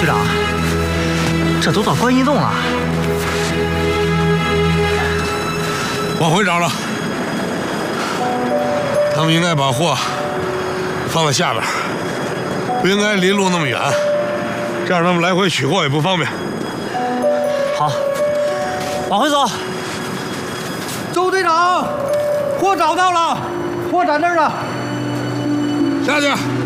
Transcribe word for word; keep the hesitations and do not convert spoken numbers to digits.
长，这都到观音洞了。 往回找了，他们应该把货放在下边，不应该离路那么远，这样他们来回取货也不方便。 好，往回走。 周队长，货找到了，货在那儿呢。 下去。